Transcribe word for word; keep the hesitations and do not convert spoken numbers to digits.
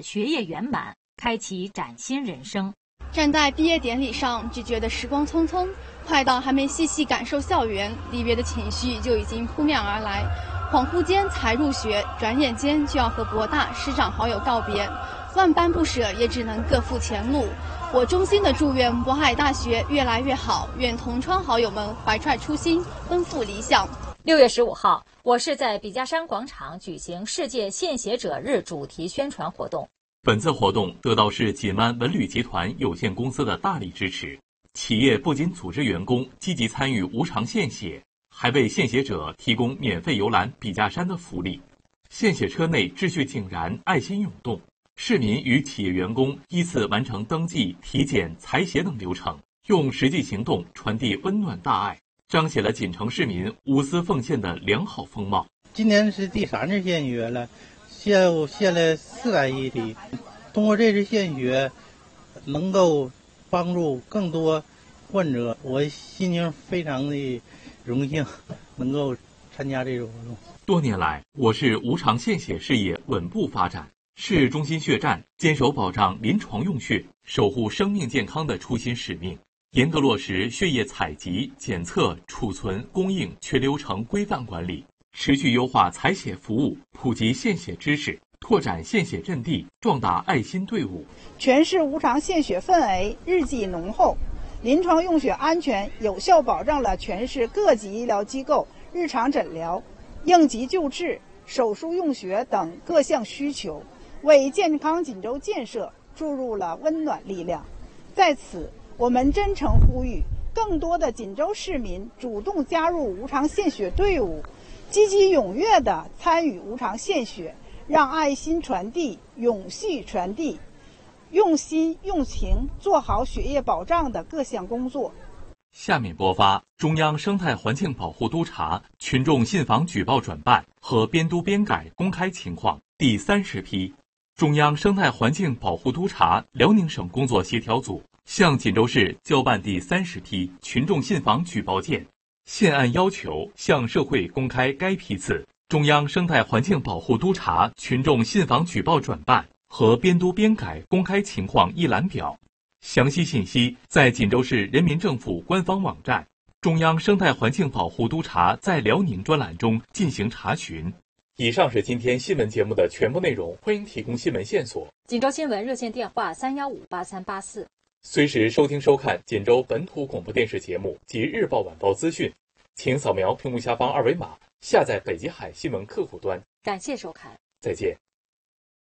学业圆满，开启崭新人生。 站在毕业典礼上，只觉得时光匆匆，快到还没细细感受校园，离别的情绪就已经扑面而来。恍惚间才入学，转眼间就要和博大师长好友告别，万般不舍，也只能各赴前路。我衷心的祝愿渤海大学越来越好，愿同窗好友们怀揣初心，奔赴理想。 六月十五号，我市在笔架山广场举行世界献血者日主题宣传活动。 本次活动得到市锦湾文旅集团有限公司的大力支持，企业不仅组织员工积极参与无偿献血，还为献血者提供免费游览笔架山的福利。献血车内秩序井然，爱心涌动，市民与企业员工依次完成登记、体检、采血等流程，用实际行动传递温暖大爱，彰显了锦城市民无私奉献的良好风貌。 今年是第三次献血了，献我献了四百亿滴。通过这次献血，能够帮助更多患者，我心情非常的荣幸，能够参加这个活动。 多年来，我市无偿献血事业稳步发展，市中心血站坚守保障临床用血、守护生命健康的初心使命，严格落实血液采集、检测、储存、供应全流程规范管理，持续优化采血服务，普及献血知识，拓展献血阵地，壮大爱心队伍。 全市无偿献血氛围日益浓厚，临床用血安全有效保障了全市各级医疗机构日常诊疗、应急救治、手术用血等各项需求，为健康锦州建设注入了温暖力量。在此，我们真诚呼吁更多的锦州市民主动加入无偿献血队伍，积极踊跃地参与无偿献血，让爱心传递、勇气传递，用心用情做好血液保障的各项工作。 下面播发中央生态环境保护督察群众信访举报转办和编督编改公开情况第三十批。中央生态环境保护督察辽宁省工作协调组向锦州市交办第三十批群众信访举报件，现按要求向社会公开该批次中央生态环境保护督察群众信访举报转办和编督编改公开情况一览表。详细信息在锦州市人民政府官方网站中央生态环境保护督察在辽宁专栏中进行查询。以上是今天新闻节目的全部内容，欢迎提供新闻线索。 锦州新闻热线电话三幺五八三八四。 随时收听收看锦州本土广播电视节目及日报晚报资讯，请扫描屏幕下方二维码下载北极海新闻客户端。 感谢收看， 再见。